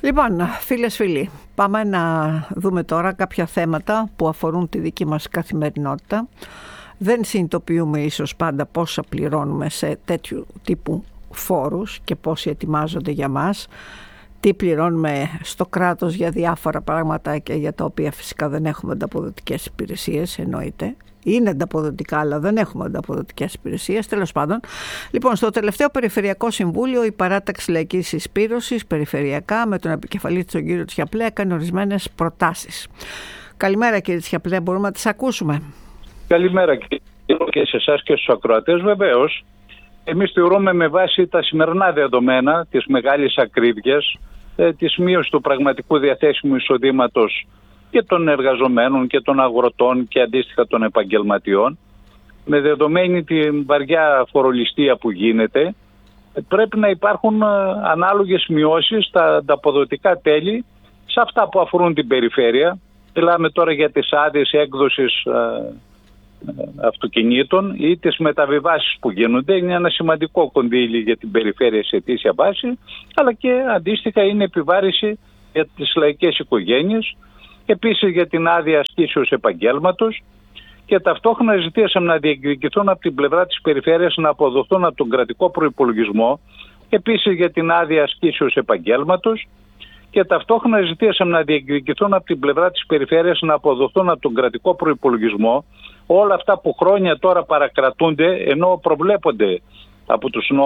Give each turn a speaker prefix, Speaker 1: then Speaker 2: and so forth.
Speaker 1: Λοιπόν, φίλες, φίλοι, πάμε να δούμε τώρα κάποια θέματα που αφορούν τη δική μας καθημερινότητα. Δεν συνειδητοποιούμε ίσως πάντα πόσα πληρώνουμε σε τέτοιου τύπου φόρους και πόσοι ετοιμάζονται για μας. Τι πληρώνουμε στο κράτος για διάφορα πράγματα και για τα οποία φυσικά δεν έχουμε ανταποδοτικές υπηρεσίες, εννοείται. Είναι ανταποδοτικά, αλλά δεν έχουμε ανταποδοτικές υπηρεσίες, τέλος πάντων. Λοιπόν, στο τελευταίο Περιφερειακό Συμβούλιο, η Παράταξη Λαϊκής Συσπήρωσης, περιφερειακά, με τον επικεφαλή της, τον κύριο Τσιαπλέ, έκανε ορισμένες προτάσεις. Καλημέρα, κύριε Τσιαπλέ, μπορούμε να τις ακούσουμε?
Speaker 2: Καλημέρα και σε εσάς και στους ακροατές. Βεβαίως, εμείς θεωρούμε με βάση τα σημερινά δεδομένα της μεγάλης ακρίβειας, της μείωσης του πραγματικού διαθέσιμου εισοδήματος και των εργαζομένων και των αγροτών και αντίστοιχα των επαγγελματιών, με δεδομένη την βαριά φορολιστία που γίνεται, πρέπει να υπάρχουν ανάλογες μειώσεις στα ανταποδοτικά τέλη σε αυτά που αφορούν την περιφέρεια. Μιλάμε τώρα για τις άδειες έκδοσης αυτοκινήτων ή τις μεταβιβάσεις που γίνονται. Είναι ένα σημαντικό κονδύλι για την περιφέρεια σε αιτήσια βάση, αλλά και αντίστοιχα είναι επιβάρηση για τις λαϊκές οικογένειες. Επίσης για την άδεια ασκήσεως επαγγέλματος, και ταυτόχρονα ζητήσαμε να διεκδικηθούν από την πλευρά της περιφέρειας να αποδοθούν από τον κρατικό προϋπολογισμό, επίσης για την άδεια ασκήσεως επαγγέλματος, και ταυτόχρονα ζητήσαμε να διεκδικηθούν από την πλευρά της περιφέρειας να αποδοθούν από τον κρατικό προϋπολογισμό όλα αυτά που χρόνια τώρα παρακρατούνται, ενώ προβλέπονται από τους νόμους